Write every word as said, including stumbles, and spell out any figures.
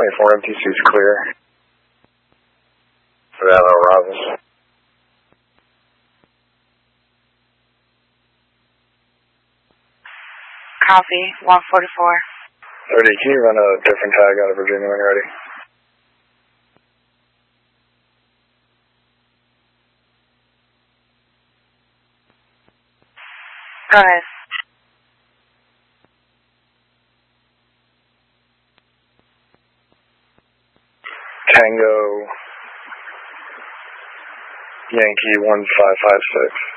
twenty-four M T C is clear. For that little Robin. Copy, one forty-four. thirty, can you run a different tag out of Virginia when you're ready? Go ahead. Tango Yankee one five five six.